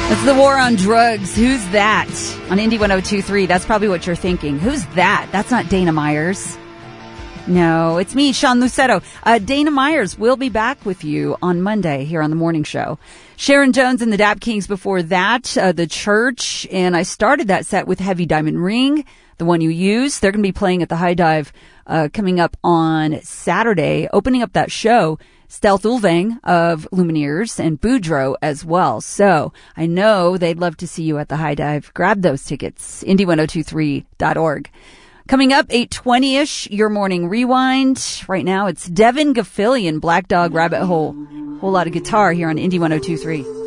It's the war on drugs. Who's that? On Indy 102.3, that's probably what you're thinking. Who's that? That's not Dana Myers. No, it's me, Sean Lucetto. Dana Myers will be back with you on Monday here on the morning show. Sharon Jones and the Dap Kings before that, The Church, and I started that set with Heavy Diamond Ring, the one you use. They're going to be playing at the High Dive coming up on Saturday, opening up that show. Stealth Ulvang of Lumineers and Boudreaux as well. So I know they'd love to see you at the High Dive. Grab those tickets, indy1023.org. Coming up, 8:20-ish, your morning rewind. Right now, it's Devin Gaffilian, Black Dog Rabbit Hole. Whole lot of guitar here on Indy 102.3.